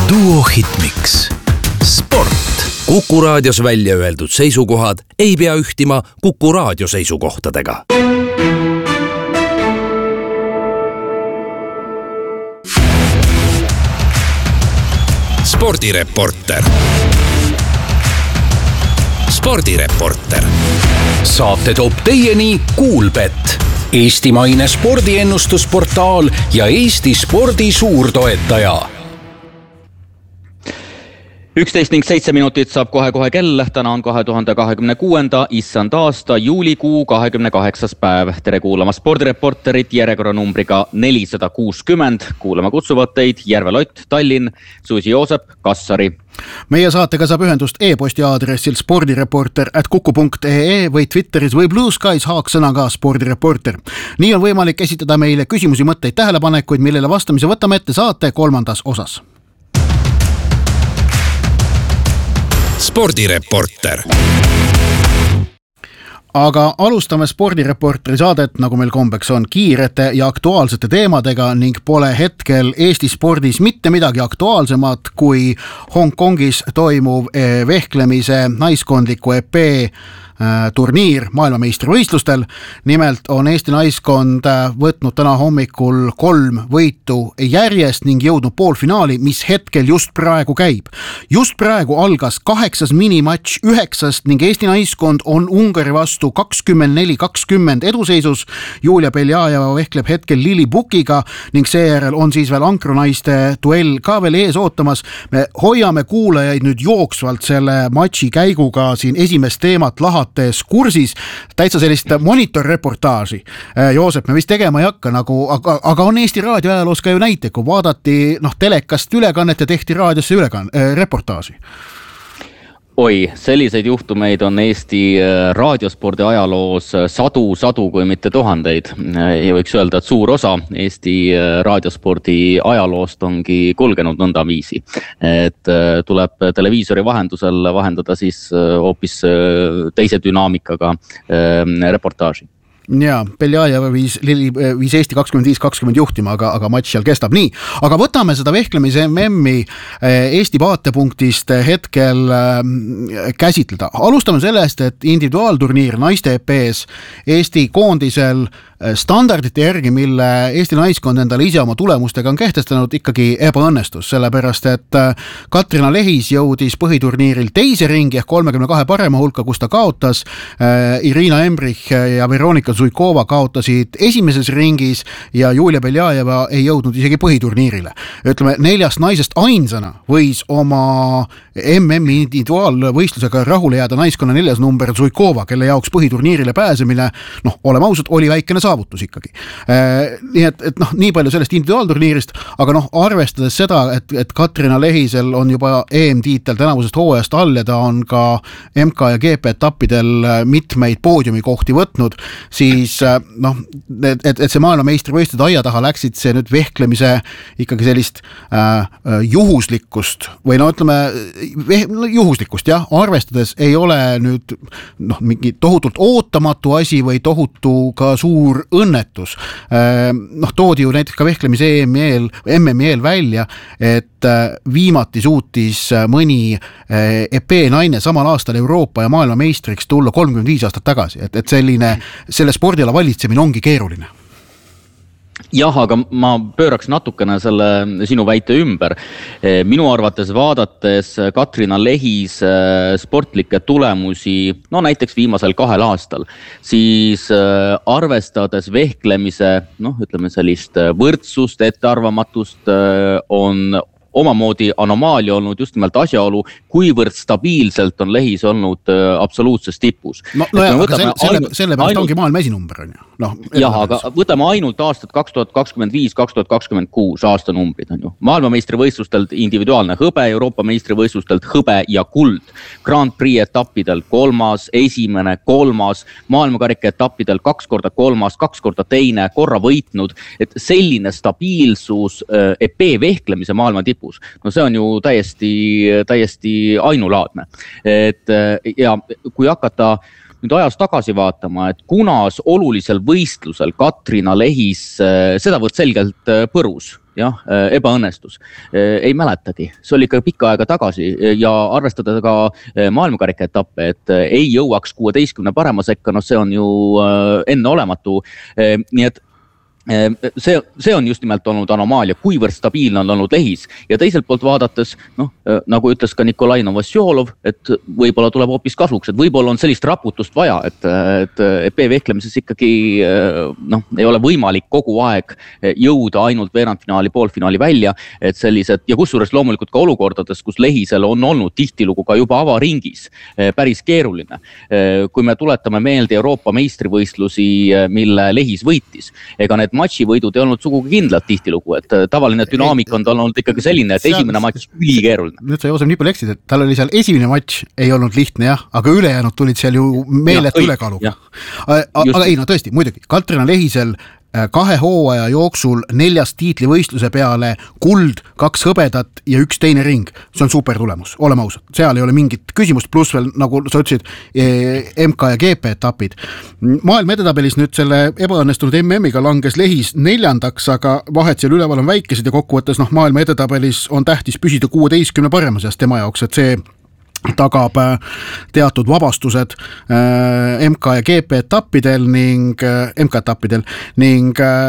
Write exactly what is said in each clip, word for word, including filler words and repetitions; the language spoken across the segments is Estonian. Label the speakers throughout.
Speaker 1: Duo Hitmix. Sport. Kuku raadios välja öeldud seisukohad ei pea ühtima Kuku raadio seisukohtadega. Spordireporter. Spordireporter. Saate toob teieni Kuulbet, eestimaine spordiennustusportaal ja Eesti spordi suurtoetaja.
Speaker 2: üksteist ning seitse minutit saab kohe-kohe kell. Täna on kahe tuhande kahekümne kuuenda issand aasta juulikuu kahekümne kaheksas päev. Tere kuulama spordireporterit järjekorranumbriga nelisada kuuskümmend. Kuulama kutsuvad teid Järve Lott, Tallinn, Susi Joosep, Kassari.
Speaker 3: Meie saatega saab ühendust e-posti aadressil spordireporter at kuku punkt ee või Twitteris või Blue Skies haaksõnaga spordireporter. Nii on võimalik esitada meile küsimusi, mõtteid, tähelepanekuid, millele vastamise võtame ette saate kolmandas osas.
Speaker 1: Spordireporter.
Speaker 3: Aga alustame spordireporteri saadet, nagu meil kombeks on, kiirete ja aktuaalsete teemadega ning pole hetkel Eesti spordis mitte midagi aktuaalsemat kui Hongkongis toimuv vehklemise naiskondliku E P turniir maailmameistrivõistlustel. Nimelt on Eesti naiskond võtnud täna hommikul kolm võitu järjest ning jõudnud poolfinaali, mis hetkel just praegu käib. Just praegu algas kaheksas minimatš üheksast ning Eesti naiskond on Ungari vastu kakskümmend neli kakskümmend eduseisus. Julia Beljajeva vehkleb hetkel Lili Bukiga ning seejärel on siis veel ankronaiste duell ka veel ees ootamas. Me hoiame kuulajaid nüüd jooksvalt selle matši käiguga siin esimest teemat lahat kursis, täitsa sellist monitorreportaaži. Joosep, me vist tegema ei hakka, nagu, aga, aga on Eesti raadio ajaloos ka ju näite, kui vaadati noh, telekast ülekannet ja tehti raadiosse ülekan- äh, reportaaži.
Speaker 2: Oi, selliseid juhtumeid on Eesti raadiospordi ajaloos sadu, sadu kui mitte tuhandeid. Ja võiks öelda, et suur osa Eesti raadiospordi ajaloost ongi kulgenud nõnda viisi. Et tuleb televiisori vahendusel vahendada siis hoopis teise dünaamikaga reportaaži.
Speaker 3: Ja, Beljajeva viis, viis Eesti kakskümmend viis kakskümmend juhtima, aga, aga matš seal kestab nii. Aga võtame seda vehklemise M M-i Eesti vaatepunktist hetkel käsitleda. Alustame sellest, et individuaalturniir naiste E P-s Eesti koondisel standardite järgi, mille Eesti naiskond endale ise oma tulemustega on kehtestanud, ikkagi ebaõnnestus, sellepärast et Katrina Lehis jõudis põhiturniiril teise ringi ehk kolmekümne kahe parema hulka, kus ta kaotas. Irina Embrich ja Veronika Zuikova kaotasid esimeses ringis ja Julia Beljajeva ei jõudnud isegi põhiturniirile. Ütleme, neljast naisest ainsana võis oma M M-i individuaalvõistlusega rahule jääda naiskonna neljas number Zuikova, kelle jaoks põhiturniirile pääsemine, noh, oleme ausad, oli väikene saavutus ikkagi. Nii et, et noh, nii palju sellest individuaalturniirist, aga noh, arvestades seda, et, et Katrina Lehisel on juba E M-tiitel tänavusest hooajast all ja ta on ka M K ja G P etappidel mitmeid poodiumi kohti võtnud, siis noh, et, et see maailmameistrivõistluste aia taha läksid see nüüd vehklemise ikkagi sellist äh, juhuslikkust või no ütleme veh, juhuslikkust jah, arvestades ei ole nüüd noh, mingi tohutult ootamatu asi või tohutu ka suur õnnetus. Noh, toodi ju näiteks ka vehklemise E M-i eel, M M-i eel välja, et viimati suutis mõni E P naine samal aastal Euroopa ja maailmameistriks tulla kolmkümmend viis aastat tagasi, et, et selline, selle spordiala valitsemine ongi keeruline.
Speaker 2: Jah, aga ma pööraks natukene selle sinu väite ümber. Minu arvates vaadates Katrina Lehis sportlikke tulemusi, no näiteks viimasel kahel aastal, siis arvestades vehklemise, noh, ütleme sellist võrdsust, ettearvamatust on omamoodi anomaalia olnud just nimelt asjaolu, kuivõrd stabiilselt on Lehis olnud absoluutses tipus.
Speaker 3: No, no jah, aga selle, selle, selle pärast ainult... ongi maailma esinumber, on ju. No,
Speaker 2: jah, aga võtame ainult aastat kaks tuhat kakskümmend viis kaks tuhat kakskümmend kuus aastanumbrid, on ju. Maailmameistrivõistlustelt individuaalne hõbe, Euroopa meistrivõistlustelt hõbe ja kuld. Grand Prix etappidel kolmas, esimene, kolmas, maailmakarika etappidel kaks korda kolmas, kaks korda teine, korra võitnud. Et selline stabiilsus E P vehklemise maailma tipu. No see on ju täiesti, täiesti ainulaadne. Et, ja kui hakata nüüd ajas tagasi vaatama, et kunas olulisel võistlusel Katrina Lehis sedavõrd selgelt põrus, jah, ebaõnnestus, ei mäletagi. See oli ikka pikka aega tagasi ja arvestada ka maailmakarika etappe, et ei jõuaks kuueteistkümne parema sekka, no see on ju enneolematu. Nii et see, see on just nimelt olnud anomaalia, kuivõrd stabiilne on olnud Lehis ja teiselt poolt vaadates, noh, nagu ütles ka Nikolai Novosjolov, et võib-olla tuleb hoopis kasuks, et võib-olla on sellist raputust vaja, et, et epee-vehklemises ikkagi noh, ei ole võimalik kogu aeg jõuda ainult veerandfinaali, poolfinaali välja, et sellised, ja kusjuures loomulikult ka olukordades, kus Lehisel on olnud tihtilugu ka juba avaringis päris keeruline. Kui me tuletame meelde Euroopa meistrivõistlusi, mille Lehis võitis, ega need matšivõidud ei olnud sugugi kindlalt tihtilugu, et tavaline dünaamika on tal olnud ikkagi selline, et esimene matš üli keeruline.
Speaker 3: Nüüd sa Joosep nii palju eksid, et tal oli seal esimene matš ei olnud lihtne, jah, aga ülejäänud tulid seal ju meelet ülekaaluga. Aga ei, no tõesti, muidugi, Katrina Lehisel kahe hooaja jooksul neljas tiitlivõistluse peale kuld, kaks hõbedat ja üks teine ring. See on super tulemus, oleme ausad. Seal ei ole mingit küsimust, pluss veel, nagu sa ütlesid, M K ja G P etapid. Maailma edetabelis nüüd selle ebaõnnestunud M M-iga langes Lehis neljandaks, aga vahet seal üleval on väikesed ja kokkuvõttes noh, maailma edetabelis on tähtis püsida kuueteistkümne parema seast tema jaoks, et see tagab teatud vabastused M K ja G P etappidel ning M K etappidel ning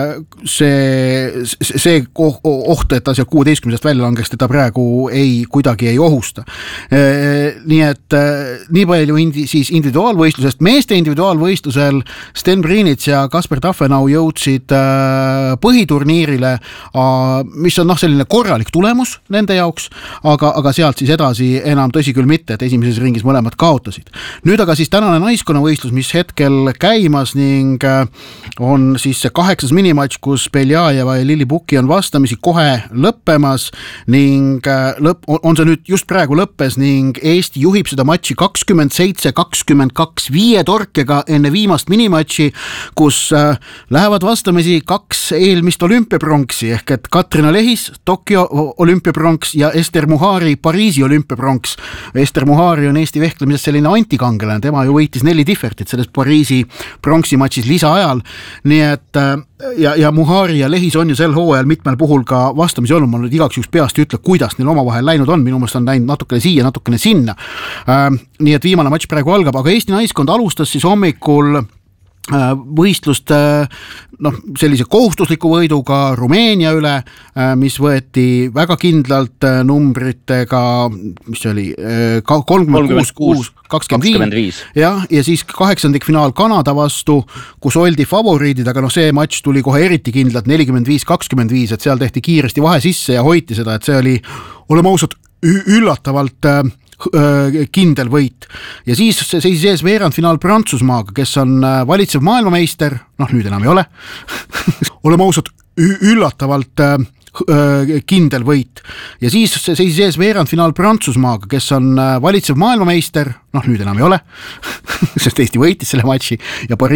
Speaker 3: see, see oht, et ta seal kuueteistkümnest välja langeks, teda praegu ei, kuidagi ei ohusta. Nii et nii palju indi, siis individuaalvõistlusest, meeste individuaalvõistlusel Sten Brinits ja Kasper Tafenau jõudsid põhiturniirile, mis on noh, selline korralik tulemus nende jaoks, aga, aga sealt siis edasi enam tõsi küll mitte, et esimeses ringis mõlemad kaotasid. Nüüd aga siis tänane naiskonnavõistlus, mis hetkel käimas ning on siis see kaheksas minimatš, kus Beljajeva ja Lili Puki on vastamisi kohe lõppemas ning lõpp, on see nüüd just praegu lõppes ning Eesti juhib seda matši kakskümmend seitse kakskümmend kaks viie torkega enne viimast minimatši, kus lähevad vastamisi kaks eelmist olümpiapronksi ehk et Katrina Lehis, Tokyo olümpiapronks ja Ester Muhari, Pariisi olümpiapronks. Ester Muhari on Eesti vehklemises selline antikangelane, tema ju võitis neli differtit selles Pariisi pronksimatšis lisaajal, nii et ja, ja Muhari ja Lehis on ju sel hooajal mitmel puhul ka vastamisi olnud, ma nüüd igaks juks peast ütle, kuidas neil omavahel läinud on, minu mõelest on läinud natukene siia, natukene sinna, nii et viimane matš praegu algab, aga Eesti naiskond alustas siis hommikul võistlust noh, sellise kohustusliku võiduga Rumeenia üle, mis võeti väga kindlalt numbritega, mis see oli, kolmkümmend kuus kakskümmend viis ja, ja siis kaheksandikfinaal Kanada vastu, kus oldi favoriidid, aga noh, see matš tuli kohe eriti kindlalt nelikümmend viis kakskümmend viis, et seal tehti kiiresti vahe sisse ja hoiti seda, et see oli, oleme ausad, üllatavalt kindel võit. Ja siis seisis ees veerandfinaal Prantsusmaaga, kes on valitsev maailmameister, noh nüüd enam ei ole, oleme ausad, üllatavalt kindel võit. Ja siis seisis ees veerandfinaal Prantsusmaaga, kes on valitsev maailmameister, noh nüüd enam ei ole, sest Eesti võitis selle matši ja Pariisi